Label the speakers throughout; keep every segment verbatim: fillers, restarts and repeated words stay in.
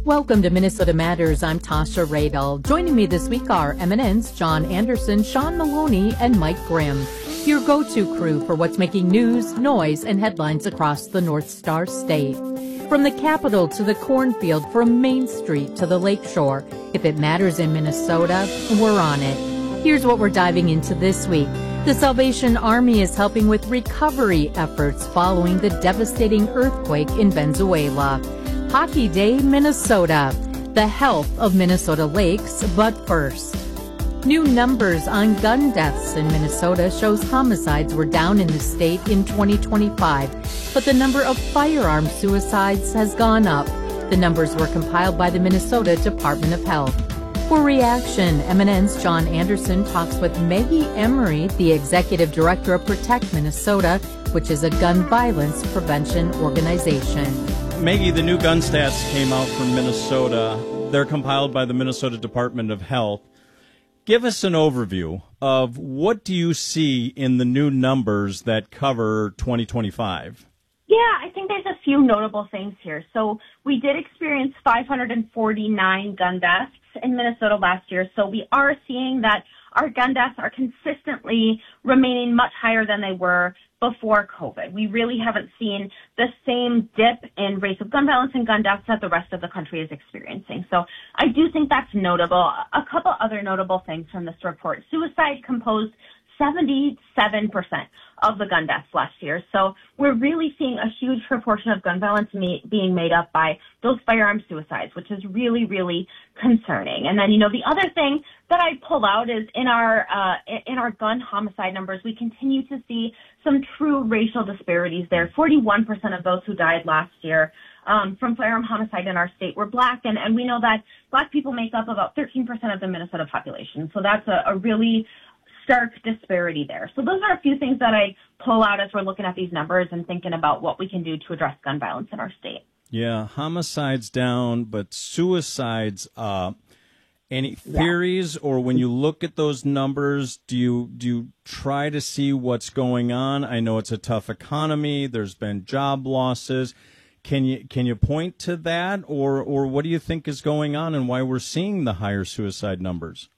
Speaker 1: Welcome to Minnesota Matters. I'm Tasha Radel. Joining me this week are Eminence, John Anderson, Sean Maloney, and Mike Grimm. Your go-to crew for what's making news, noise, and headlines across the North Star State. From the Capitol to the cornfield, from Main Street to the Lakeshore, if it matters in Minnesota, we're on it. Here's what we're diving into this week. The Salvation Army is helping with recovery efforts following the devastating earthquake in Venezuela. Hockey Day, Minnesota. The health of Minnesota lakes, but first. New numbers on gun deaths in Minnesota shows homicides were down in the state in twenty twenty-five, but the number of firearm suicides has gone up. The numbers were compiled by the Minnesota Department of Health. For reaction, Eminence John Anderson talks with Maggie Emery, the executive director of Protect Minnesota, which is a gun violence prevention organization.
Speaker 2: Maggie, the new gun stats came out from Minnesota. They're compiled by the Minnesota Department of Health. Give us an overview of what do you see in the new numbers that cover twenty twenty-five?
Speaker 3: Yeah, I think there's a few notable things here. So we did experience five hundred forty-nine gun deaths in Minnesota last year. So we are seeing that our gun deaths are consistently remaining much higher than they were before COVID. We really haven't seen the same dip in rates of gun violence and gun deaths that the rest of the country is experiencing. So I do think that's notable. A couple other notable things from this report. Suicide composed seventy-seven percent of the gun deaths last year. So we're really seeing a huge proportion of gun violence me- being made up by those firearm suicides, which is really, really concerning. And then, you know, the other thing that I pull out is in our, uh, in our gun homicide numbers, we continue to see some true racial disparities there. forty-one percent of those who died last year um, from firearm homicide in our state were black. And, and we know that black people make up about thirteen percent of the Minnesota population. So that's a, a really stark disparity there. So those are a few things that I pull out as we're looking at these numbers and thinking about what we can do to address gun violence in our state.
Speaker 2: Yeah, homicides down, but suicides up. Any theories, yeah. Or when you look at those numbers, do you do you try to see what's going on? I know it's a tough economy. There's been job losses. Can you can you point to that, or or what do you think is going on and why we're seeing the higher suicide numbers?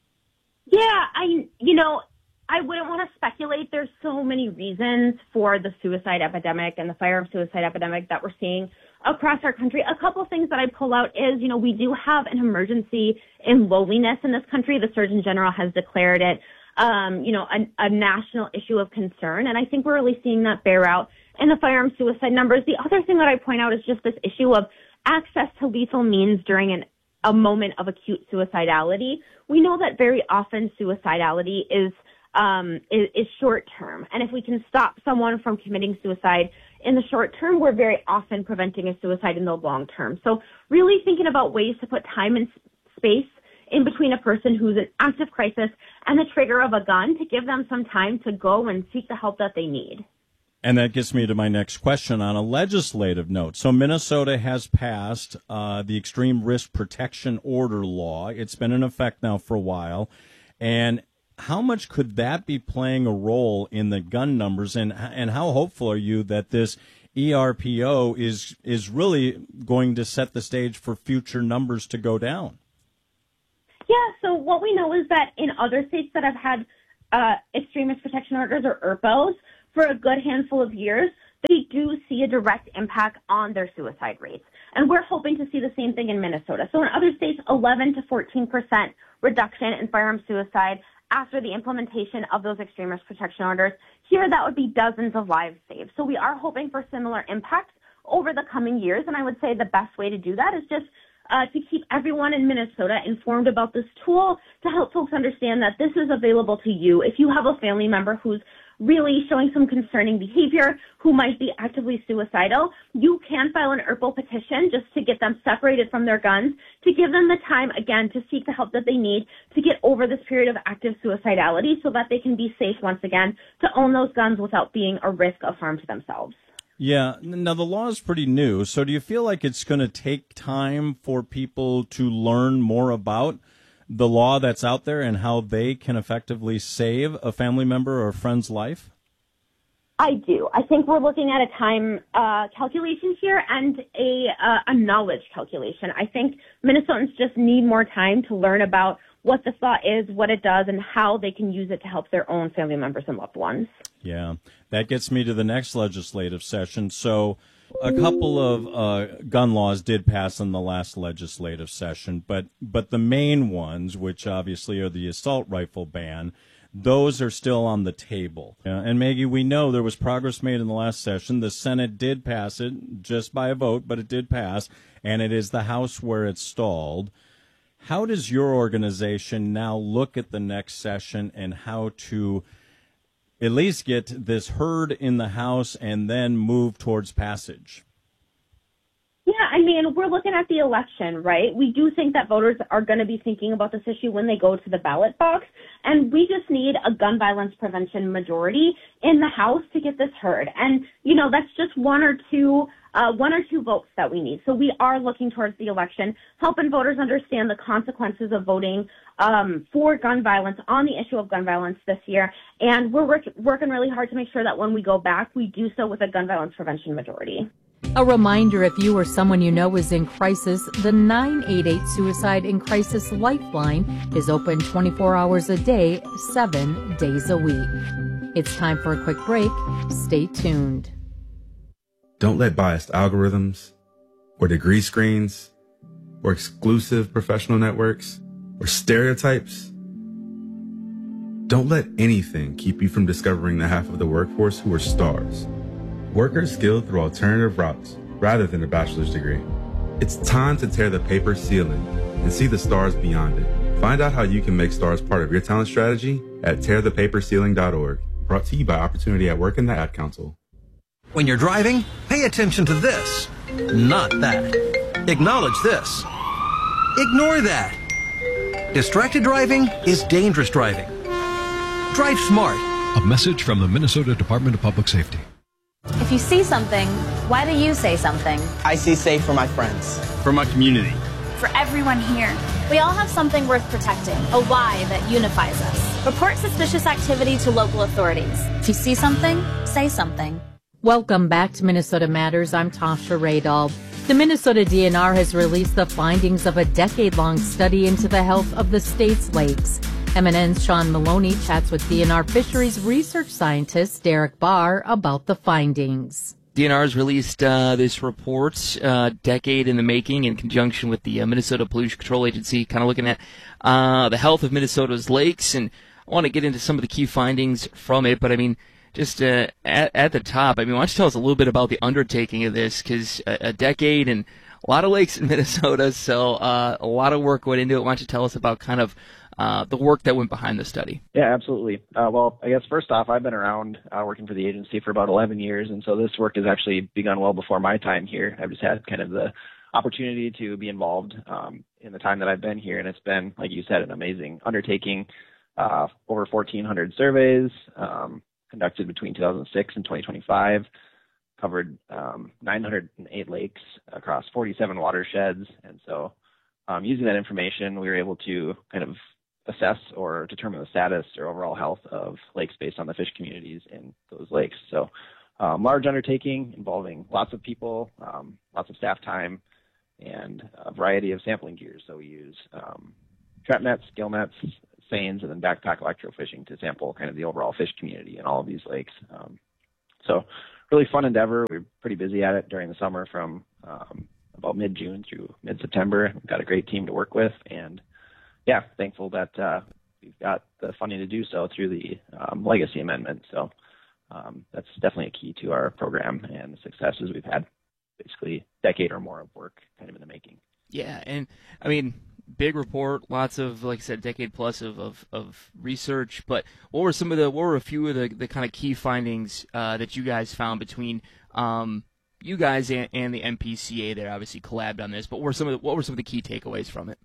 Speaker 3: Yeah, I, you know, I wouldn't want to speculate. There's so many reasons for the suicide epidemic and the firearm suicide epidemic that we're seeing across our country. A couple things that I pull out is, you know, we do have an emergency in loneliness in this country. The Surgeon General has declared it, um, you know, a, a national issue of concern. And I think we're really seeing that bear out in the firearm suicide numbers. The other thing that I point out is just this issue of access to lethal means during an a moment of acute suicidality. We know that very often suicidality is, um, is, is short term. And if we can stop someone from committing suicide in the short term, we're very often preventing a suicide in the long term. So really thinking about ways to put time and space in between a person who's in active crisis and the trigger of a gun to give them some time to go and seek the help that they need.
Speaker 2: And that gets me to my next question on a legislative note. So Minnesota has passed uh, the Extreme Risk Protection Order law. It's been in effect now for a while. And how much could that be playing a role in the gun numbers? And and how hopeful are you that this E R P O is is really going to set the stage for future numbers to go down?
Speaker 3: Yeah, so what we know is that in other states that have had uh, Extreme Risk Protection Orders, or E R P Os, for a good handful of years, they do see a direct impact on their suicide rates. And we're hoping to see the same thing in Minnesota. So in other states, eleven to fourteen percent reduction in firearm suicide after the implementation of those extreme risk protection orders. Here, that would be dozens of lives saved. So we are hoping for similar impacts over the coming years. And I would say the best way to do that is just uh, to keep everyone in Minnesota informed about this tool to help folks understand that this is available to you. If you have a family member who's really showing some concerning behavior, who might be actively suicidal, you can file an E R P O petition just to get them separated from their guns, to give them the time, again, to seek the help that they need to get over this period of active suicidality so that they can be safe once again to own those guns without being a risk of harm to themselves.
Speaker 2: Yeah. Now, the law is pretty new, so do you feel like it's going to take time for people to learn more about the law that's out there and how they can effectively save a family member or a friend's life?
Speaker 3: I do. I think we're looking at a time uh, calculation here and a, uh, a knowledge calculation. I think Minnesotans just need more time to learn about what the thought is, what it does, and how they can use it to help their own family members and loved ones.
Speaker 2: Yeah, that gets me to the next legislative session. So a couple of uh, gun laws did pass in the last legislative session, but but the main ones, which obviously are the assault rifle ban, those are still on the table. Uh, and Maggie, we know there was progress made in the last session. The Senate did pass it just by a vote, but it did pass, and it is the House where it's stalled. How does your organization now look at the next session and how to at least get this heard in the House and then move towards passage?
Speaker 3: Yeah, I mean, we're looking at the election, right? We do think that voters are going to be thinking about this issue when they go to the ballot box, and we just need a gun violence prevention majority in the House to get this heard. And, you know, that's just one or two Uh, one or two votes that we need. So we are looking towards the election, helping voters understand the consequences of voting um, for gun violence, on the issue of gun violence this year. And we're work- working really hard to make sure that when we go back, we do so with a gun violence prevention majority.
Speaker 1: A reminder, if you or someone you know is in crisis, the nine eight eight Suicide in Crisis Lifeline is open twenty-four hours a day, seven days a week. It's time for a quick break. Stay tuned.
Speaker 4: Don't let biased algorithms or degree screens or exclusive professional networks or stereotypes. Don't let anything keep you from discovering the half of the workforce who are stars. Workers skilled through alternative routes rather than a bachelor's degree. It's time to tear the paper ceiling and see the stars beyond it. Find out how you can make stars part of your talent strategy at tear the paper ceiling dot org. Brought to you by Opportunity at Work and the Ad Council.
Speaker 5: When you're driving, pay attention to this, not that. Acknowledge this. Ignore that. Distracted driving is dangerous driving. Drive smart.
Speaker 6: A message from the Minnesota Department of Public Safety.
Speaker 7: If you see something, why do you say something?
Speaker 8: I see safe for my friends.
Speaker 9: For my community.
Speaker 7: For everyone here. We all have something worth protecting, a why that unifies us. Report suspicious activity to local authorities. If you see something, say something.
Speaker 1: Welcome back to Minnesota Matters. I'm Tasha Radall. The Minnesota D N R has released the findings of a decade-long study into the health of the state's lakes. M N N's Sean Maloney chats with D N R Fisheries research scientist Derek Barr about the findings.
Speaker 10: D N R has released uh, this report, uh, Decade in the Making, in conjunction with the uh, Minnesota Pollution Control Agency, kind of looking at uh, the health of Minnesota's lakes. And I want to get into some of the key findings from it, but I mean, Just uh, at, at the top, I mean, why don't you tell us a little bit about the undertaking of this? Because a, a decade and a lot of lakes in Minnesota, so uh, a lot of work went into it. Why don't you tell us about kind of uh, the work that went behind the study?
Speaker 11: Yeah, absolutely. Uh, well, I guess first off, I've been around uh, working for the agency for about eleven years, and so this work has actually begun well before my time here. I've just had kind of the opportunity to be involved um, in the time that I've been here, and it's been, like you said, an amazing undertaking. Uh, over fourteen hundred surveys. Um, conducted between two thousand six and twenty twenty-five, covered um, nine hundred eight lakes across forty-seven watersheds. And so um, using that information, we were able to kind of assess or determine the status or overall health of lakes based on the fish communities in those lakes. So um, large undertaking involving lots of people, um, lots of staff time, and a variety of sampling gears. So we use um, trap nets, gill nets, seines, and then backpack electrofishing to sample kind of the overall fish community in all of these lakes. Um, so really fun endeavor. We're pretty busy at it during the summer from um, about mid-June through mid-September. We've got a great team to work with, and yeah, thankful that uh, we've got the funding to do so through the um, Legacy Amendment. So um, that's definitely a key to our program and the successes we've had. Basically a decade or more of work kind of in the making.
Speaker 10: Yeah, and I mean, big report, lots of, like I said, decade plus of, of, of research. But what were some of the, what were a few of the, the kind of key findings uh, that you guys found between um, you guys and, and the M P C A? There obviously collabed on this, but what were some of the, what were some of the key takeaways from it?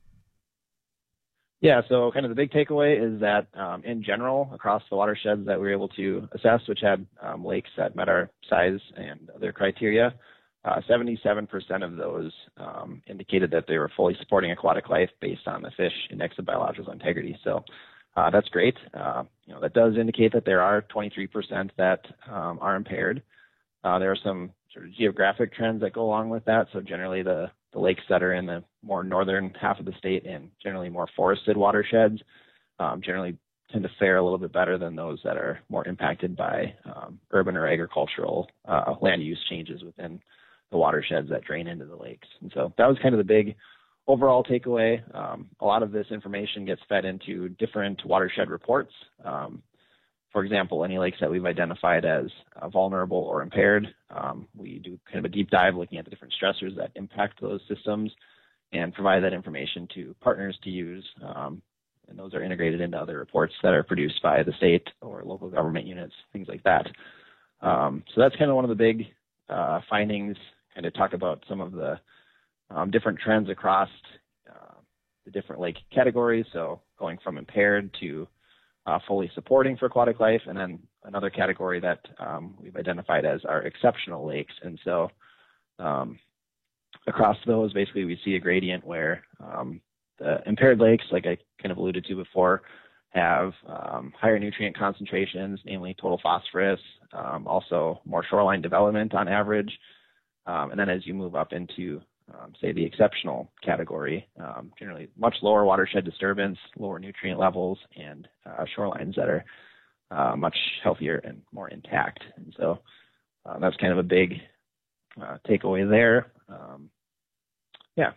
Speaker 11: Yeah, so kind of the big takeaway is that um, in general, across the watersheds that we were able to assess, which had um, lakes that met our size and other criteria, Uh, seventy-seven percent of those um, indicated that they were fully supporting aquatic life based on the fish index of biological integrity. So uh, that's great. Uh, you know, that does indicate that there are twenty-three percent that um, are impaired. Uh, there are some sort of geographic trends that go along with that. So generally the, the lakes that are in the more northern half of the state and generally more forested watersheds um, generally tend to fare a little bit better than those that are more impacted by um, urban or agricultural uh, land use changes within the watersheds that drain into the lakes. And so that was kind of the big overall takeaway. Um, a lot of this information gets fed into different watershed reports. Um, For example, any lakes that we've identified as uh, vulnerable or impaired, um, we do kind of a deep dive looking at the different stressors that impact those systems and provide that information to partners to use. Um, and those are integrated into other reports that are produced by the state or local government units, things like that. Um, so that's kind of one of the big uh, findings, kind of talk about some of the um, different trends across uh, the different lake categories. So going from impaired to Uh, fully supporting for aquatic life, and then another category that um, we've identified as our exceptional lakes. And so um, across those, basically we see a gradient where um, the impaired lakes, like I kind of alluded to before, have um, higher nutrient concentrations, namely total phosphorus, um, also more shoreline development on average. Um, and then as you move up into Um, say the exceptional category, um, generally much lower watershed disturbance, lower nutrient levels, and uh, shorelines that are uh, much healthier and more intact. And so uh, that's kind of a big uh, takeaway there. Um, yeah.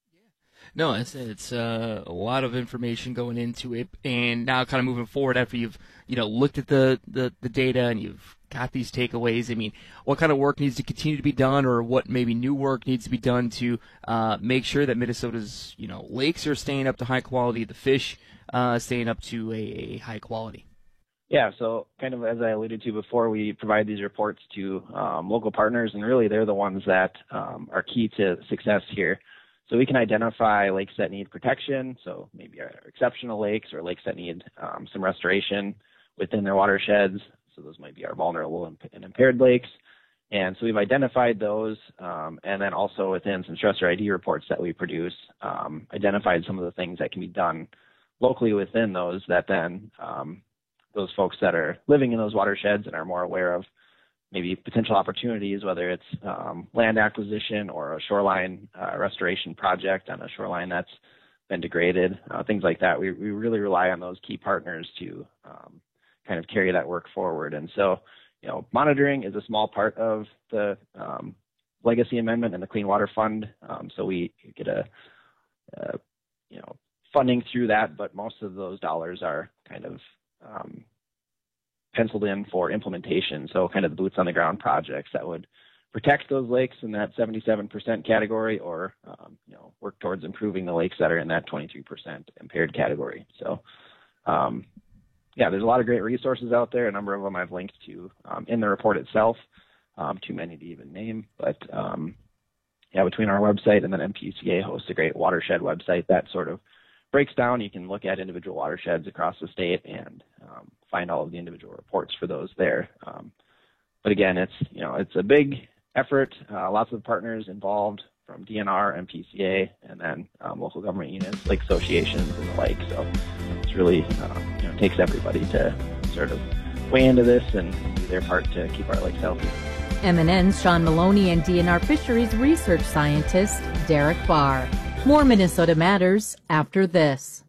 Speaker 10: No, it's it's uh, a lot of information going into it, and now kind of moving forward after you've you know looked at the, the, the data and you've got these takeaways. I mean, what kind of work needs to continue to be done, or what maybe new work needs to be done to uh, make sure that Minnesota's you know lakes are staying up to high quality, the fish uh, staying up to a, a high quality?
Speaker 11: Yeah, so kind of as I alluded to before, we provide these reports to um, local partners, and really they're the ones that um, are key to success here. So we can identify lakes that need protection, so maybe our exceptional lakes, or lakes that need um, some restoration within their watersheds. So those might be our vulnerable and impaired lakes. And so we've identified those, um, and then also within some stressor I D reports that we produce, um, identified some of the things that can be done locally within those that then um, those folks that are living in those watersheds and are more aware of maybe potential opportunities, whether it's um, land acquisition or a shoreline uh, restoration project on a shoreline that's been degraded, uh, things like that. We, we really rely on those key partners to um, kind of carry that work forward. And so, you know, monitoring is a small part of the um, legacy amendment and the Clean Water Fund. Um, so we get a, a, you know, funding through that, but most of those dollars are kind of um, penciled in for implementation. So kind of the boots on the ground projects that would protect those lakes in that seventy-seven percent category, or, um, you know, work towards improving the lakes that are in that twenty-three percent impaired category. So, um, yeah, there's a lot of great resources out there. A number of them I've linked to um, in the report itself, um, too many to even name. But, um, yeah, between our website and then M P C A hosts a great watershed website that sort of breaks down. You can look at individual watersheds across the state and um, find all of the individual reports for those there. Um, but again, it's, you know, it's a big effort, uh, lots of partners involved from D N R, M P C A, and then um, local government units, lake associations and the like. So it's really, uh, you know, takes everybody to sort of weigh into this and do their part to keep our lakes healthy.
Speaker 1: M N N's Sean Maloney and D N R Fisheries research scientist Derek Barr. More Minnesota Matters after this.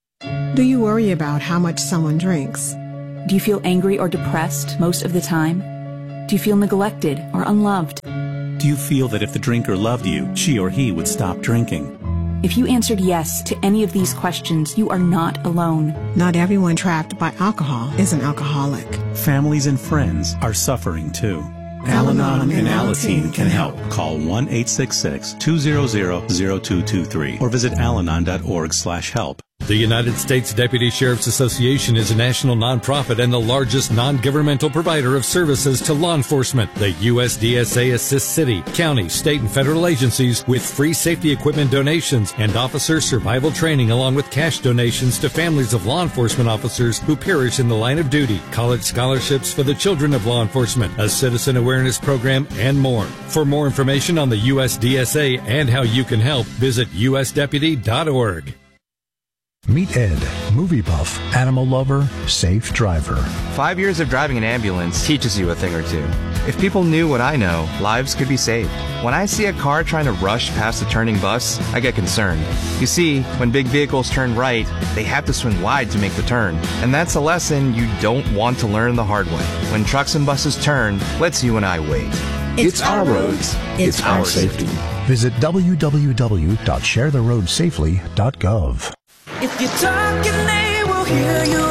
Speaker 9: Do you worry about how much someone drinks?
Speaker 12: Do you feel angry or depressed most of the time? Do you feel neglected or unloved?
Speaker 13: Do you feel that if the drinker loved you, she or he would stop drinking?
Speaker 12: If you answered yes to any of these questions, you are not alone.
Speaker 9: Not everyone trapped by alcohol is an alcoholic.
Speaker 13: Families and friends are suffering too. Al-Anon and Alateen can help. Call one eight six six, two zero zero, zero two two three or visit alanon dot org slash help.
Speaker 14: The United States Deputy Sheriff's Association is a national nonprofit and the largest non-governmental provider of services to law enforcement. The U S D S A assists city, county, state, and federal agencies with free safety equipment donations and officer survival training, along with cash donations to families of law enforcement officers who perish in the line of duty, college scholarships for the children of law enforcement, a citizen awareness program, and more. For more information on the U S D S A and how you can help, visit U S deputy dot org.
Speaker 15: Meet Ed, movie buff, animal lover, safe driver.
Speaker 16: Five years of driving an ambulance teaches you a thing or two. If people knew what I know, lives could be saved. When I see a car trying to rush past a turning bus, I get concerned. You see, when big vehicles turn right, they have to swing wide to make the turn. And that's a lesson you don't want to learn the hard way. When trucks and buses turn, let's you and I wait.
Speaker 15: It's, it's our roads. It's, it's our safety. Visit w w w dot share the road safely dot gov.
Speaker 17: If you're talking, they will hear you.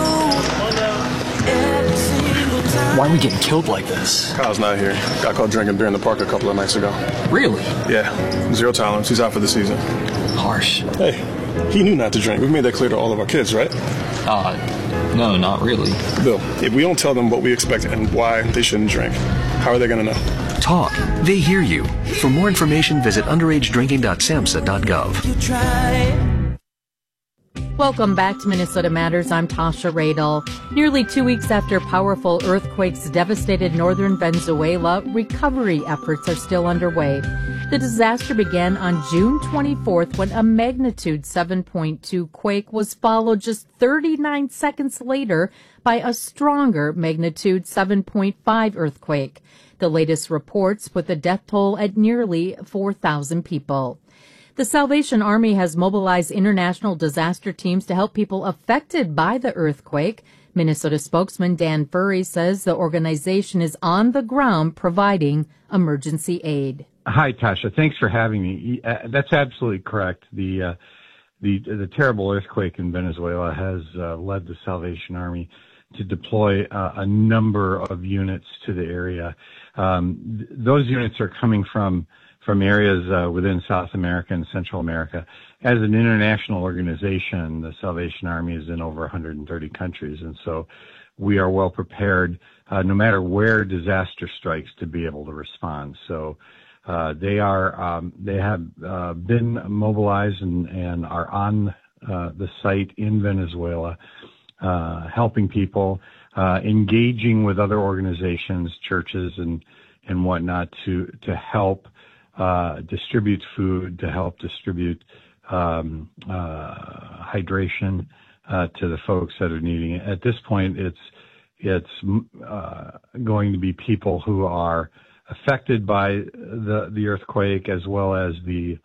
Speaker 18: Why are we getting killed like this?
Speaker 19: Kyle's not here. Got caught drinking beer in the park a couple of nights ago.
Speaker 18: Really?
Speaker 19: Yeah. Zero tolerance. He's out for the season.
Speaker 18: Harsh.
Speaker 19: Hey, he knew not to drink. We've made that clear to all of our kids, right?
Speaker 18: Uh, no, not really.
Speaker 19: Bill, if we don't tell them what we expect and why they shouldn't drink, how are they going to know?
Speaker 5: Talk. They hear you. For more information, visit underage drinking dot samhsa dot gov.
Speaker 17: You try.
Speaker 1: Welcome back to Minnesota Matters. I'm Tasha Radel. Nearly two weeks after powerful earthquakes devastated northern Venezuela, recovery efforts are still underway. The disaster began on June twenty-fourth when a magnitude seven point two quake was followed just thirty-nine seconds later by a stronger magnitude seven point five earthquake. The latest reports put the death toll at nearly four thousand people. The Salvation Army has mobilized international disaster teams to help people affected by the earthquake. Minnesota spokesman Dan Furry says the organization is on the ground providing emergency aid.
Speaker 20: Hi, Tasha. Thanks for having me. Uh, that's absolutely correct. The, uh, the the terrible earthquake in Venezuela has uh, led the Salvation Army to deploy uh, a number of units to the area. Um, th- those units are coming from from areas uh, within South America and Central America. As an international organization, the Salvation Army is in over one hundred thirty countries, and so we are well prepared, uh, no matter where disaster strikes, to be able to respond. So uh, they are, um, they have uh, been mobilized and, and are on uh, the site in Venezuela, uh, helping people, uh, engaging with other organizations, churches, and and whatnot to to help. Uh, distribute food, to help distribute um, uh, hydration uh, to the folks that are needing it. At this point, it's it's uh, going to be people who are affected by the the earthquake, as well as the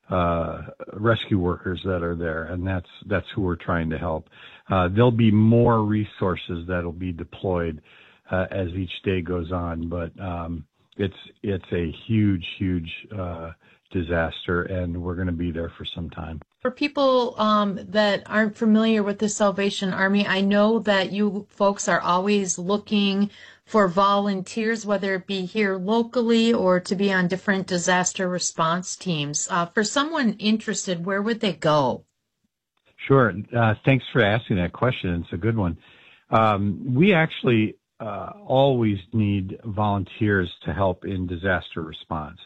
Speaker 20: uh, rescue workers that are there, and that's that's who we're trying to help. Uh, there'll be more resources that'll be deployed uh, as each day goes on, but um, It's it's a huge, huge uh, disaster, and we're going to be there for some time.
Speaker 1: For people um, that aren't familiar with the Salvation Army, I know that you folks are always looking for volunteers, whether it be here locally or to be on different disaster response teams. Uh, for someone interested, where would they go?
Speaker 20: Sure. Uh, thanks for asking that question. It's a good one. Um, we actually Uh, always need volunteers to help in disaster response.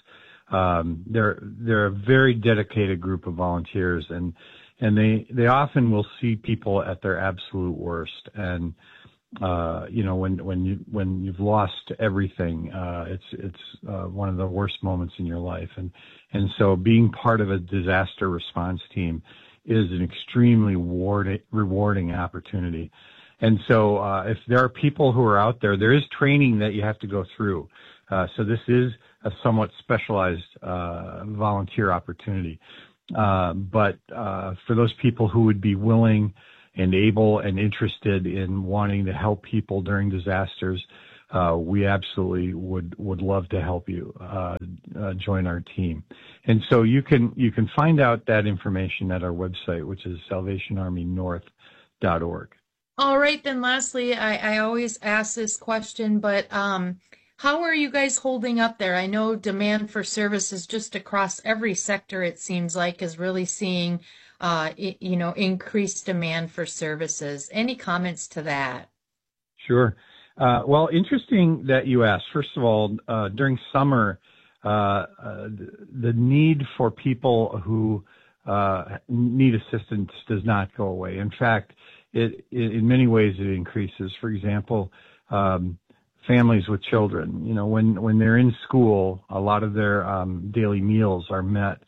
Speaker 20: Um, they're they're a very dedicated group of volunteers, and and they they often will see people at their absolute worst. And uh, you know, when when you when you've lost everything, uh, it's it's uh, one of the worst moments in your life. And and so being part of a disaster response team is an extremely rewarding rewarding opportunity. And so uh, if there are people who are out there, there is training that you have to go through. Uh, so this is a somewhat specialized uh, volunteer opportunity. Uh, but uh, for those people who would be willing and able and interested in wanting to help people during disasters, uh, we absolutely would would love to help you uh, uh, join our team. And so you can you can find out that information at our website, which is salvation army north dot org.
Speaker 1: All right, then lastly, I, I always ask this question, but um, how are you guys holding up there? I know demand for services just across every sector, it seems like, is really seeing, uh, it, you know, increased demand for services. Any comments to that?
Speaker 20: Sure. Uh, well, interesting that you asked. First of all, uh, during summer, uh, uh, the need for people who uh, need assistance does not go away. In fact, It, it, in many ways, it increases. For example, um, families with children, you know, when, when they're in school, a lot of their um, daily meals are met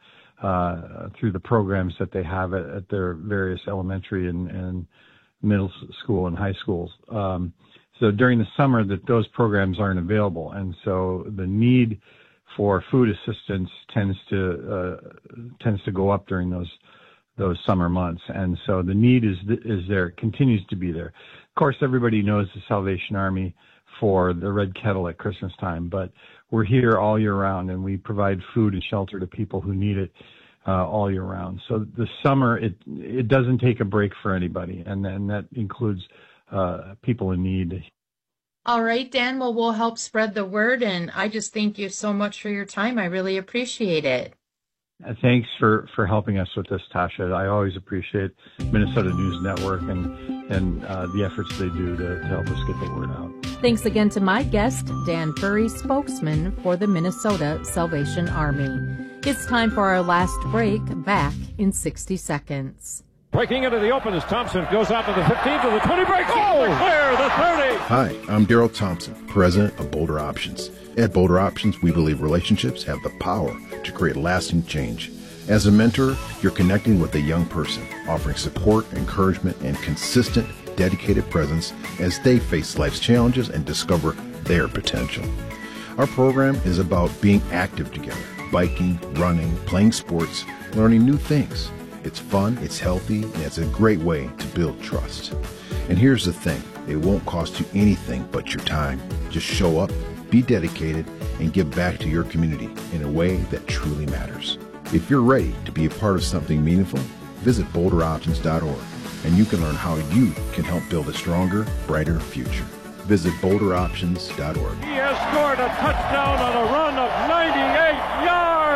Speaker 20: uh, through the programs that they have at, at their various elementary and, and middle school and high schools. Um, so during the summer, that those programs aren't available, and so the need for food assistance tends to uh, tends to go up during those those summer months, and so the need is is there, continues to be there. Of course, everybody knows the Salvation Army for the Red Kettle at Christmas time, but we're here all year round, and we provide food and shelter to people who need it uh, all year round. So the summer, it it doesn't take a break for anybody, and and that includes uh, people in need.
Speaker 21: All right, Dan. Well, we'll help spread the word, and I just thank you so much for your time. I really appreciate it.
Speaker 20: Thanks for, for helping us with this, Tasha. I always appreciate Minnesota News Network and, and uh, the efforts they do to, to help us get the word out.
Speaker 1: Thanks again to my guest, Dan Furry, spokesman for the Minnesota Salvation Army. It's time for our last break, back in sixty seconds.
Speaker 22: Breaking into the open as Thompson goes out to the fifteen, to the twenty, breaks, oh! Clear, the thirty!
Speaker 23: Hi, I'm Daryl Thompson, president of Boulder Options. At Boulder Options, we believe relationships have the power to create lasting change. As a mentor, you're connecting with a young person, offering support, encouragement, and consistent, dedicated presence as they face life's challenges and discover their potential. Our program is about being active together, biking, running, playing sports, learning new things. It's fun, it's healthy, and it's a great way to build trust. And here's the thing, it won't cost you anything but your time. Just show up, be dedicated, and give back to your community in a way that truly matters. If you're ready to be a part of something meaningful, visit boulder options dot org, and you can learn how you can help build a stronger, brighter future. Visit boulder options dot org.
Speaker 22: He has scored a touchdown on a run of ninety-eight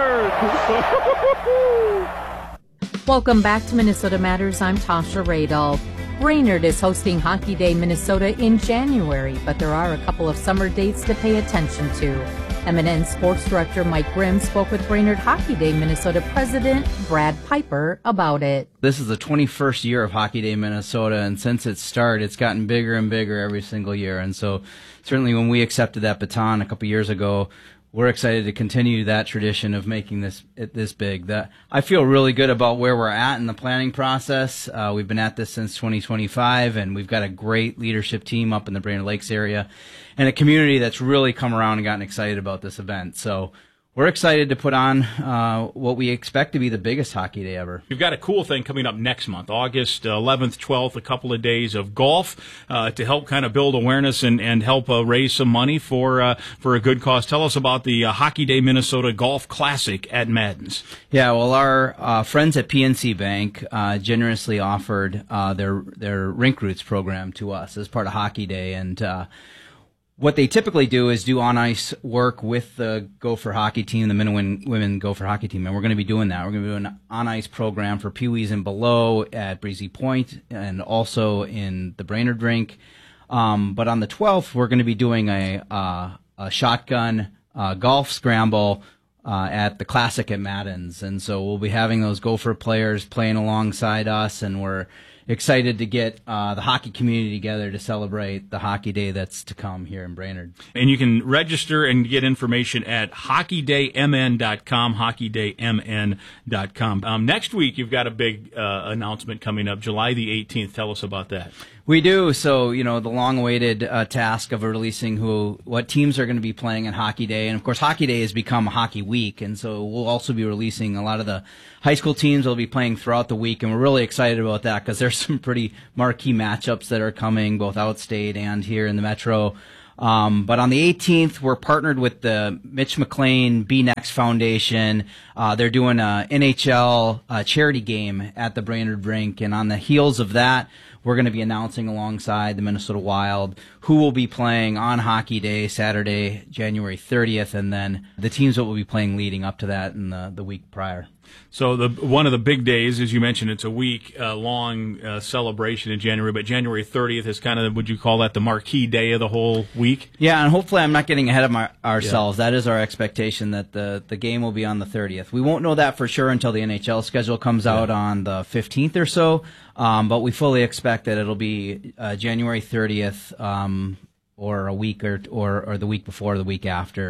Speaker 22: yards!
Speaker 1: Welcome back to Minnesota Matters. I'm Tasha Radel. Brainerd is hosting Hockey Day Minnesota in January, but there are a couple of summer dates to pay attention to. M N N Sports Director Mike Grimm spoke with Brainerd Hockey Day Minnesota President Brad Piper about it.
Speaker 24: This is the twenty-first year of Hockey Day Minnesota, and since its start, it's gotten bigger and bigger every single year. And so certainly when we accepted that baton a couple years ago, we're excited to continue that tradition of making this it this big. That I feel really good about where we're at in the planning process. Uh, we've been at this since twenty twenty-five, and we've got a great leadership team up in the Brainerd Lakes area, and a community that's really come around and gotten excited about this event. So we're excited to put on uh, what we expect to be the biggest hockey day ever.
Speaker 25: You've got a cool thing coming up next month, August eleventh, twelfth, a couple of days of golf uh, to help kind of build awareness and, and help uh, raise some money for uh, for a good cause. Tell us about the uh, Hockey Day Minnesota Golf Classic at Madden's.
Speaker 24: Yeah, well, our uh, friends at P N C Bank uh, generously offered uh, their, their Rink Roots program to us as part of Hockey Day, and uh, what they typically do is do on-ice work with the Gopher hockey team, the men and women Gopher hockey team, and we're going to be doing that. We're going to be doing an on-ice program for Pee-wees and below at Breezy Point and also in the Brainerd Rink. Um, but on the twelfth, we're going to be doing a, uh, a shotgun uh, golf scramble uh, at the Classic at Madden's. And so we'll be having those Gopher players playing alongside us, and we're excited to get uh, the hockey community together to celebrate the hockey day that's to come here in Brainerd.
Speaker 25: And you can register and get information at hockey day m n dot com, hockey day m n dot com. Um, next week, you've got a big uh, announcement coming up, July the eighteenth. Tell us about that.
Speaker 24: We do. So, you know, the long-awaited uh, task of releasing who, what teams are going to be playing in Hockey Day. And, of course, Hockey Day has become a hockey week. And so we'll also be releasing a lot of the high school teams that will be playing throughout the week. And we're really excited about that because there's some pretty marquee matchups that are coming both outstate and here in the Metro. Um, but on the eighteenth, we're partnered with the Mitch McLean B Next Foundation. Uh, they're doing a N H L uh, charity game at the Brainerd Rink. And on the heels of that, we're going to be announcing alongside the Minnesota Wild who will be playing on Hockey Day, Saturday, January thirtieth, and then the teams that will be playing leading up to that in the, the week prior.
Speaker 25: So the one of the big days, as you mentioned, it's a week-long uh, uh, celebration in January, but January thirtieth is kind of, would you call that the marquee day of the whole week?
Speaker 24: Yeah, and hopefully I'm not getting ahead of my, ourselves. Yeah. That is our expectation, that the, the game will be on the thirtieth. We won't know that for sure until the N H L schedule comes yeah. out on the fifteenth or so, um, but we fully expect that it'll be uh, January thirtieth um, or a week or, or, or the week before, the week after.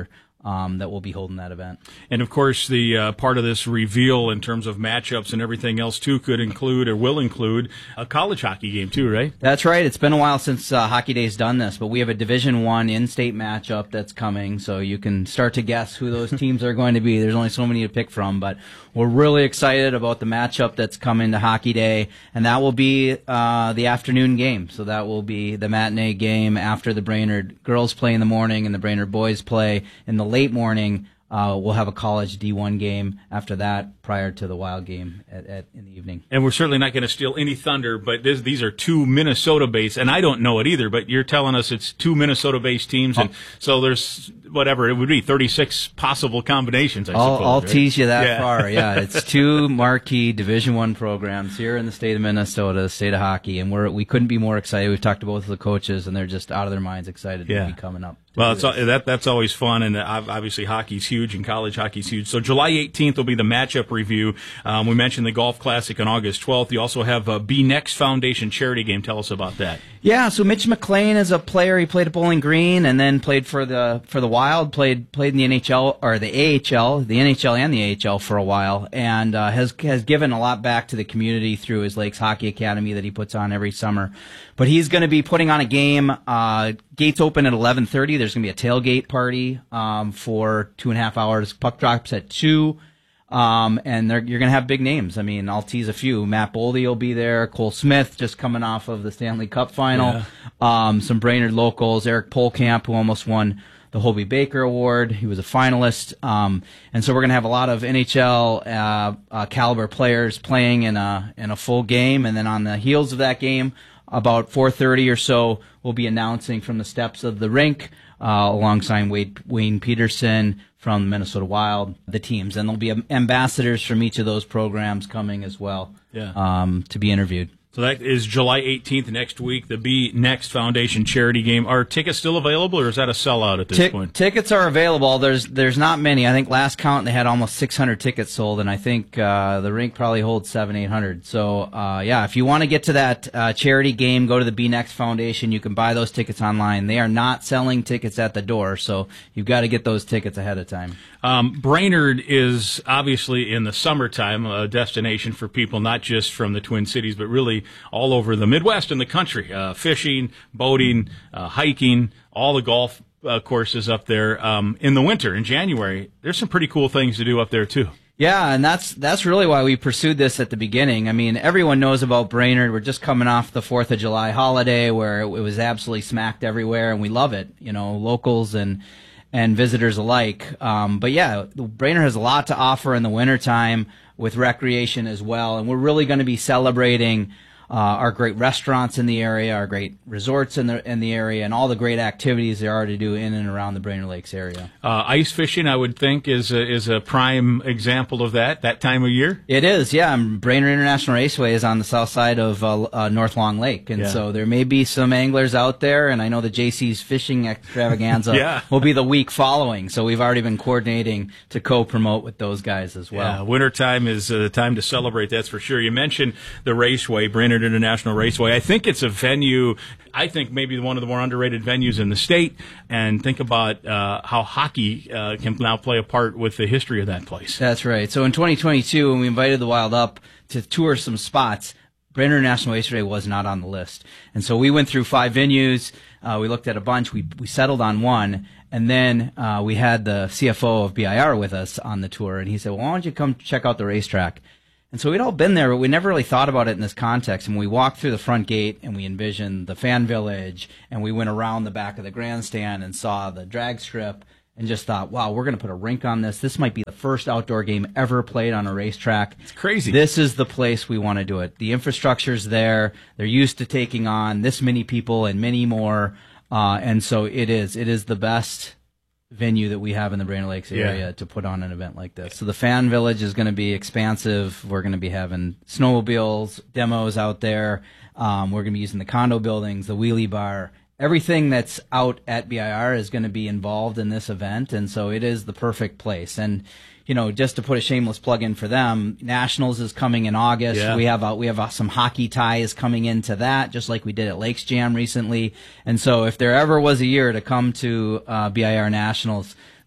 Speaker 24: Um, that will be holding that event.
Speaker 25: And of course, the uh, part of this reveal in terms of matchups and everything else too could include or will include a college hockey game too, right?
Speaker 24: That's right. It's been a while since uh, Hockey Day's done this, but we have a Division One in-state matchup that's coming, so you can start to guess who those teams are going to be. There's only so many to pick from, but we're really excited about the matchup that's coming to Hockey Day, and that will be uh, the afternoon game. So that will be the matinee game after the Brainerd girls play in the morning and the Brainerd boys play in the late morning. Uh, we'll have a college D one game after that, prior to the Wild game at, at in the evening.
Speaker 25: And we're certainly not going to steal any thunder, but this, these are two Minnesota-based, and I don't know it either, but you're telling us it's two Minnesota-based teams, and oh. so there's whatever, it would be thirty-six possible combinations, I
Speaker 24: I'll,
Speaker 25: suppose.
Speaker 24: I'll
Speaker 25: right?
Speaker 24: tease you that
Speaker 25: yeah.
Speaker 24: far, yeah. It's two marquee Division One programs here in the state of Minnesota, the state of hockey, and we're, we couldn't be more excited. We've talked to both of the coaches, and they're just out of their minds excited
Speaker 25: yeah.
Speaker 24: to be coming up.
Speaker 25: Well, it's, that that's always fun, and obviously hockey's huge, and college hockey's huge. So July eighteenth will be the matchup review. Um, we mentioned the Golf Classic on August twelfth. You also have a Be Next Foundation charity game. Tell us about that.
Speaker 24: Yeah, so Mitch McLean is a player. He played at Bowling Green, and then played for the for the Wild. Played played in the N H L or the A H L, the N H L and the A H L for a while, and uh, has has given a lot back to the community through his Lakes Hockey Academy that he puts on every summer. But he's going to be putting on a game. Uh, gates open at eleven thirty. There's going to be a tailgate party um, for two and a half hours. Puck drops at two. Um, and they're, you're going to have big names. I mean, I'll tease a few. Matt Boldy will be there. Cole Smith, just coming off of the Stanley Cup final.
Speaker 25: Yeah.
Speaker 24: Um, some Brainerd locals. Eric Polkamp, who almost won the Hobie Baker Award. He was a finalist. Um, and so we're going to have a lot of N H L uh, uh, caliber players playing in a in a full game. And then on the heels of that game, about four thirty or so, we'll be announcing from the steps of the rink, uh, alongside Wade, Wayne Peterson from the Minnesota Wild, the teams. And there'll be ambassadors from each of those programs coming as well
Speaker 25: yeah.
Speaker 24: um, to be interviewed.
Speaker 25: So that is July eighteenth next week, the Be Next Foundation charity game. Are tickets still available, or is that a sellout at this
Speaker 24: T-
Speaker 25: point?
Speaker 24: Tickets are available. There's there's not many. I think last count they had almost six hundred tickets sold, and I think uh, the rink probably holds seven, eight hundred. So uh, yeah, if you want to get to that uh, charity game, go to the Be Next Foundation. You can buy those tickets online. They are not selling tickets at the door, so you've got to get those tickets ahead of time.
Speaker 25: Um, Brainerd is obviously in the summertime a destination for people not just from the Twin Cities, but really all over the Midwest and the country. Uh, fishing, boating, uh, hiking, all the golf uh, courses up there. Um, in the winter, in January, there's some pretty cool things to do up there too.
Speaker 24: Yeah, and that's that's really why we pursued this at the beginning. I mean, everyone knows about Brainerd. We're just coming off the fourth of July holiday where it was absolutely smacked everywhere, and we love it, you know, locals and and visitors alike. Um, but yeah, Brainerd has a lot to offer in the wintertime with recreation as well, and we're really going to be celebrating Uh, our great restaurants in the area, our great resorts in the in the area, and all the great activities there are to do in and around the Brainerd Lakes area.
Speaker 25: Uh, ice fishing, I would think, is a, is a prime example of that, that time of year?
Speaker 24: It is, yeah. Brainerd International Raceway is on the south side of uh, uh, North Long Lake, and
Speaker 25: yeah.
Speaker 24: so there may be some anglers out there, and I know the J C's Fishing Extravaganza
Speaker 25: yeah.
Speaker 24: will be the week following, so we've already been coordinating to co-promote with those guys as well.
Speaker 25: Yeah, wintertime is uh, the time to celebrate, that's for sure. You mentioned the raceway, Brainerd International Raceway. I think it's a venue, I think maybe one of the more underrated venues in the state, and think about uh, how hockey uh, can now play a part with the history of that place.
Speaker 24: That's right. So in twenty twenty-two, when we invited the Wild up to tour some spots, Brainerd International Raceway was not on the list. And so we went through five venues. Uh, we looked at a bunch. We we settled on one. And then uh, we had the C F O of B I R with us on the tour, and he said, well, why don't you come check out the racetrack? And so we'd all been there, but we never really thought about it in this context. And we walked through the front gate, and we envisioned the fan village, and we went around the back of the grandstand and saw the drag strip, and just thought, wow, we're going to put a rink on this. This might be the first outdoor game ever played on a racetrack.
Speaker 25: It's crazy.
Speaker 24: This is the place we want to do it. The infrastructure's there. They're used to taking on this many people and many more. Uh, and so it is. It is the best venue that we have in the Brainerd Lakes area
Speaker 25: yeah.
Speaker 24: to put on an event like this. So the fan village is going to be expansive. We're going to be having snowmobiles, demos out there. Um, we're going to be using the condo buildings, the wheelie bar. Everything that's out at B I R is going to be involved in this event, and so it is the perfect place. And you know, just to put a shameless plug in for them, Nationals is coming in August.
Speaker 25: Yeah.
Speaker 24: We have a, we have a, some hockey ties coming into that, just like we did at Lakes Jam recently. And so, if there ever was a year to come to uh, B I R Nationals,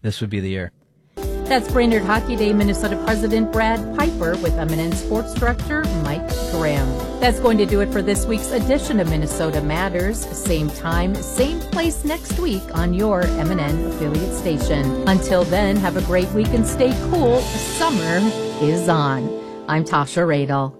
Speaker 24: this would be the year.
Speaker 1: That's Brainerd Hockey Day Minnesota President Brad Piper with M and N Sports Director Mike Graham. That's going to do it for this week's edition of Minnesota Matters. Same time, same place next week on your M and N affiliate station. Until then, have a great week and stay cool. Summer is on. I'm Tasha Radel.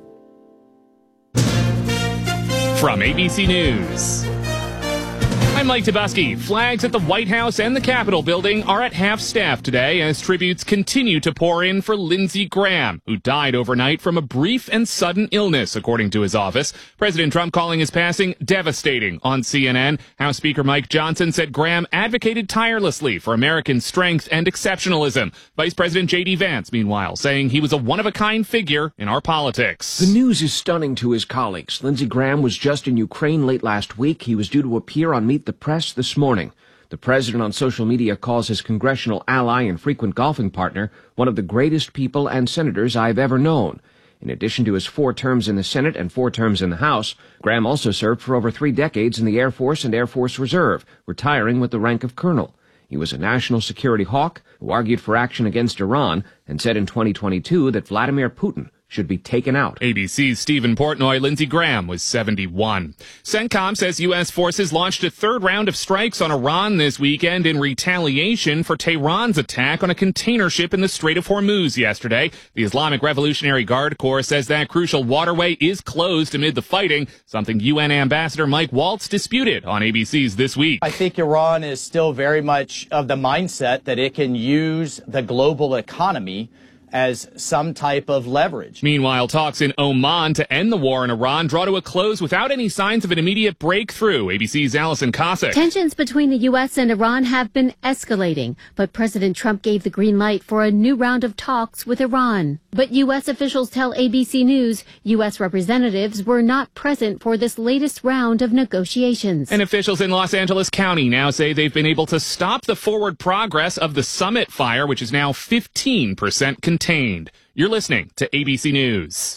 Speaker 2: From A B C News, I'm Mike Tebusky. Flags at the White House and the Capitol building are at half staff today as tributes continue to pour in for Lindsey Graham, who died overnight from a brief and sudden illness, according to his office. President Trump calling his passing devastating on C N N. House Speaker Mike Johnson said Graham advocated tirelessly for American strength and exceptionalism. Vice President J D Vance, meanwhile, saying he was a one-of-a-kind figure in our politics.
Speaker 3: The news is stunning to his colleagues. Lindsey Graham was just in Ukraine late last week. He was due to appear on Meet the Press this morning. The president on social media calls his congressional ally and frequent golfing partner one of the greatest people and senators I've ever known. In addition to his four terms in the Senate and four terms in the House, Graham also served for over three decades in the Air Force and Air Force Reserve, retiring with the rank of colonel. He was a national security hawk who argued for action against Iran and said in twenty twenty-two that Vladimir Putin should be taken out.
Speaker 2: A B C's Stephen Portnoy. Lindsey Graham was seventy-one. CENTCOM says U S forces launched a third round of strikes on Iran this weekend in retaliation for Tehran's attack on a container ship in the Strait of Hormuz yesterday. The Islamic Revolutionary Guard Corps says that crucial waterway is closed amid the fighting, something U N Ambassador Mike Waltz disputed on A B C's This Week.
Speaker 4: I think Iran is still very much of the mindset that it can use the global economy as some type of leverage.
Speaker 2: Meanwhile, talks in Oman to end the war in Iran draw to a close without any signs of an immediate breakthrough. A B C's Allison Cossack.
Speaker 6: Tensions between the U S and Iran have been escalating, but President Trump gave the green light for a new round of talks with Iran. But U S officials tell A B C News U S representatives were not present for this latest round of negotiations.
Speaker 2: And officials in Los Angeles County now say they've been able to stop the forward progress of the Summit fire, which is now fifteen percent contained. You're listening to A B C News.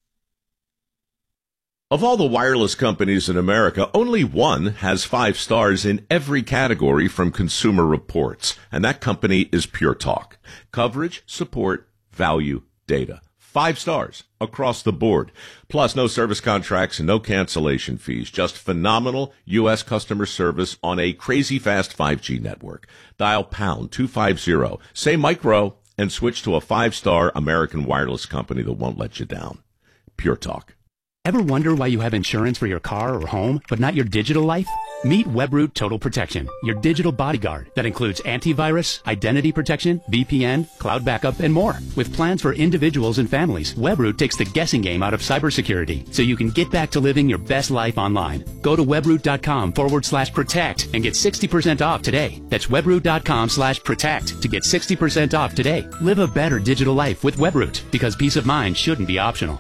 Speaker 8: Of all the wireless companies in America, only one has five stars in every category from Consumer Reports, and that company is Pure Talk. Coverage, support, value, data. Five stars across the board. Plus, no service contracts and no cancellation fees. Just phenomenal U S customer service on a crazy fast five G network. Dial pound two fifty, say micro, and switch to a five-star American wireless company that won't let you down. Pure Talk.
Speaker 26: Ever wonder why you have insurance for your car or home, but not your digital life? Meet Webroot Total Protection, your digital bodyguard that includes antivirus, identity protection, V P N, cloud backup, and more. With plans for individuals and families, Webroot takes the guessing game out of cybersecurity so you can get back to living your best life online. Go to webroot.com forward slash protect and get sixty percent off today. That's webroot.com slash protect to get sixty percent off today. Live a better digital life with Webroot, because peace of mind shouldn't be optional.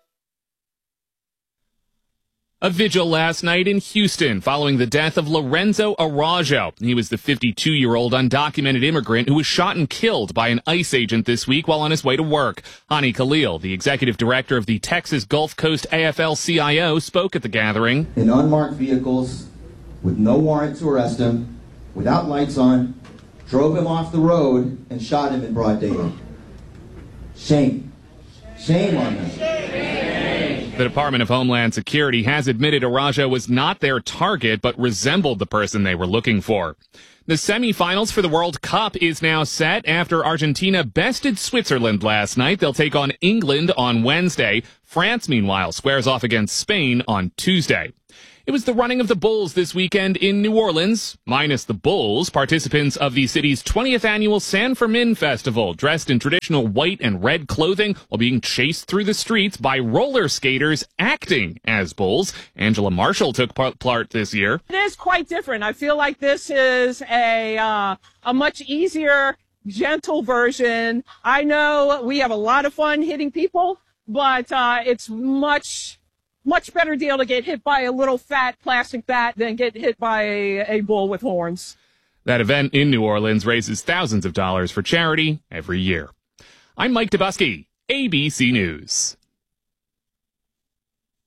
Speaker 2: A vigil last night in Houston following the death of Lorenzo Araujo. He was the fifty-two-year-old undocumented immigrant who was shot and killed by an ICE agent this week while on his way to work. Hani Khalil, the executive director of the Texas Gulf Coast A F L C I O, spoke at the gathering.
Speaker 27: In unmarked vehicles, with no warrant to arrest him, without lights on, drove him off the road and shot him in broad daylight. Shame. Shame on them.
Speaker 2: The Department of Homeland Security has admitted Araujo was not their target, but resembled the person they were looking for. The semifinals for the World Cup is now set after Argentina bested Switzerland last night. They'll take on England on Wednesday. France, meanwhile, squares off against Spain on Tuesday. It was the running of the bulls this weekend in New Orleans. Minus the bulls, participants of the city's twentieth annual San Fermin Festival, dressed in traditional white and red clothing while being chased through the streets by roller skaters acting as bulls. Angela Marshall took part this year.
Speaker 28: It is quite different. I feel like this is a uh, a much easier, gentle version. I know we have a lot of fun hitting people, but uh, it's much... Much better deal to get hit by a little fat plastic bat than get hit by a, a bull with horns.
Speaker 2: That event in New Orleans raises thousands of dollars for charity every year. I'm Mike Tebusky, A B C News.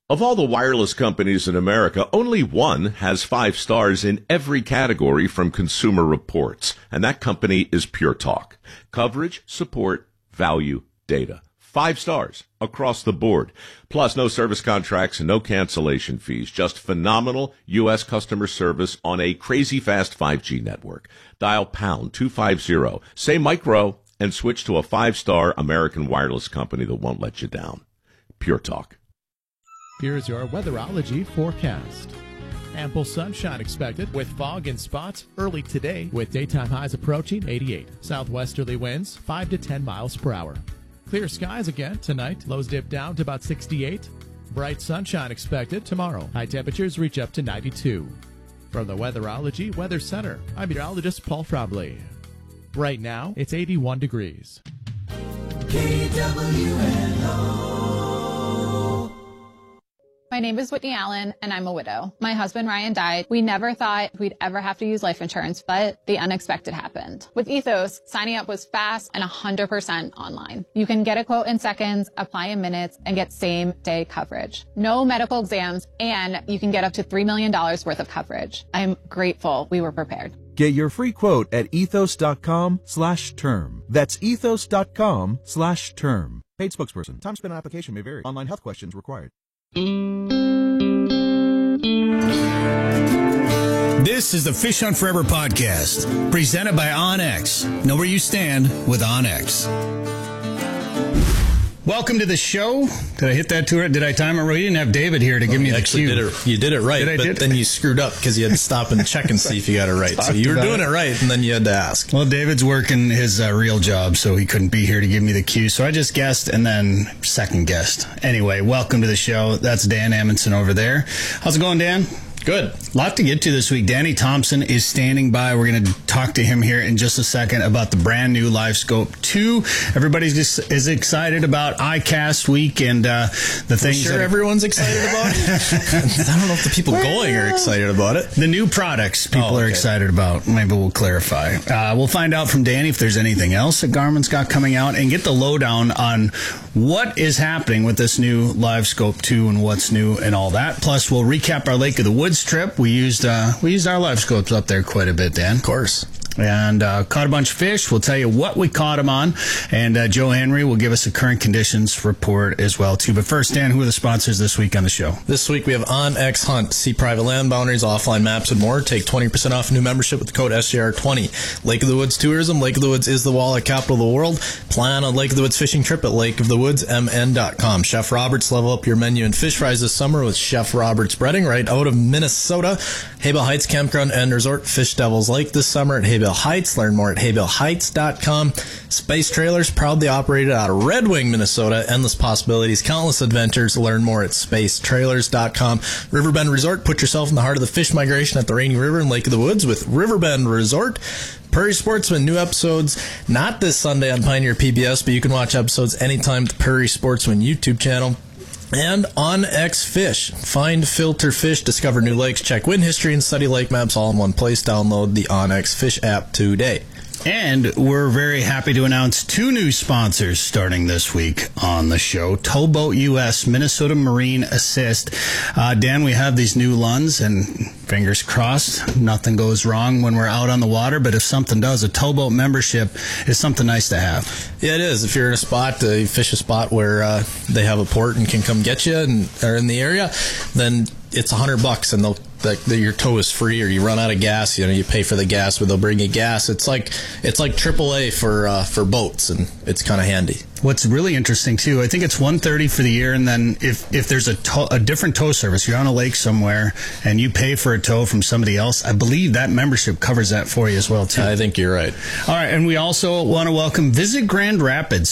Speaker 8: Of all the wireless companies in America, only one has five stars in every category from Consumer Reports, and that company is Pure Talk. Coverage, support, value, data. Five stars across the board. Plus, no service contracts and no cancellation fees. Just phenomenal U S customer service on a crazy fast five G network. Dial pound two fifty, say micro, and switch to a five-star American wireless company that won't let you down. Pure Talk.
Speaker 7: Here's your weatherology forecast. Ample sunshine expected with fog and spots early today with daytime highs approaching eighty-eight. Southwesterly winds five to ten miles per hour. Clear skies again tonight. Lows dip down to about sixty-eight. Bright sunshine expected tomorrow. High temperatures reach up to ninety-two. From the Weatherology Weather Center, I'm meteorologist Paul Frobley. Right now, it's eighty-one degrees.
Speaker 17: K W N O.
Speaker 9: My name is Whitney Allen, and I'm a widow. My husband, Ryan, died. We never thought we'd ever have to use life insurance, but the unexpected happened. With Ethos, signing up was fast and one hundred percent online. You can get a quote in seconds, apply in minutes, and get same-day coverage. No medical exams, and you can get up to three million dollars worth of coverage. I'm grateful we were prepared.
Speaker 10: Get your free quote at ethos.com slash term. That's ethos.com slash term. Paid spokesperson. Time spent on application may vary. Online health questions required.
Speaker 11: This is the Fish Hunt Forever podcast, presented by OnX. Know where you stand with OnX. Welcome to the show. Did I hit that to it? Did I time it right? You didn't have David here to give me
Speaker 12: you
Speaker 11: the
Speaker 12: actually
Speaker 11: cue.
Speaker 12: Did it, you did it right, did but did? Then you screwed up because you had to stop and check and see if you got it right. So you were doing it. it right, and then you had to ask.
Speaker 11: Well, David's working his uh, real job, so he couldn't be here to give me the cue. So I just guessed and then second guessed. Anyway, welcome to the show. That's Dan Amundsen over there. How's it going, Dan?
Speaker 12: Good.
Speaker 11: A lot to get to this week. Danny Thompson is standing by. We're going to talk to him here in just a second about the brand new LiveScope two. Everybody's just is excited about iCast week and uh, the things.
Speaker 12: Sure,
Speaker 11: that
Speaker 12: everyone's excited about it. I don't know if the people going are excited about it.
Speaker 11: The new products people oh, okay. are excited about. Maybe we'll clarify. Uh, we'll find out from Danny if there's anything else that Garmin's got coming out and get the lowdown on what is happening with this new LiveScope two and what's new and all that. Plus, we'll recap our Lake of the Woods trip. We used uh, we used our LiveScopes up there quite a bit, Dan.
Speaker 12: Of course.
Speaker 11: And uh, caught a bunch of fish. We'll tell you what we caught them on. And uh, Joe Henry will give us a current conditions report as well, too. But first, Dan, who are the sponsors this week on the show?
Speaker 12: This week we have OnX Hunt. See private land boundaries, offline maps, and more. Take twenty percent off a new membership with the code S J R twenty. Lake of the Woods Tourism. Lake of the Woods is the wallet capital of the world. Plan a Lake of the Woods fishing trip at lake of the woods m n dot com. Chef Roberts, level up your menu and fish fries this summer with Chef Roberts Breading right out of Minnesota. Haybell Heights Campground and Resort. Fish Devils Lake this summer at Haybell Heights. Learn more at haybell heights dot com. Space Trailers, proudly operated out of Red Wing, Minnesota. Endless possibilities, countless adventures. Learn more at space trailers dot com. Riverbend Resort, put yourself in the heart of the fish migration at the Rainy River and Lake of the Woods with Riverbend Resort. Prairie Sportsman, new episodes, not this Sunday on Pioneer P B S, but you can watch episodes anytime at the Prairie Sportsman YouTube channel. And OnX Fish. Find, filter fish, discover new lakes, check wind history, and study lake maps all in one place. Download the OnX Fish app today.
Speaker 11: And we're very happy to announce two new sponsors starting this week on the show. Towboat U S, Minnesota Marine Assist. Uh, Dan, we have these new Lunds, and fingers crossed, nothing goes wrong when we're out on the water. But if something does, a towboat membership is something nice to have.
Speaker 12: Yeah, it is. If you're in a spot, uh, you fish a spot where uh, they have a port and can come get you and are in the area, then it's a hundred bucks, and they'll the, the, your tow is free, or you run out of gas, you know, you pay for the gas, but they'll bring you gas. It's like it's like triple A for uh, for boats, and it's kind of handy.
Speaker 11: What's really interesting too, I think it's one hundred thirty dollars for the year, and then if if there's a tow, a different tow service, you're on a lake somewhere and you pay for a tow from somebody else, I believe that membership covers that for you as well too.
Speaker 12: I think you're right.
Speaker 11: All right, and we also want to welcome Visit Grand Rapids.